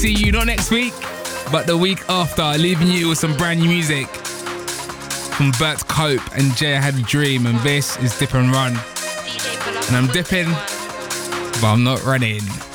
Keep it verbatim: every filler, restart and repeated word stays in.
See you not next week, but the week after, leaving you with some brand new music from Bert Cope and Jay I Had a Dream, and this is Dip and Run. And I'm dipping, but I'm not running.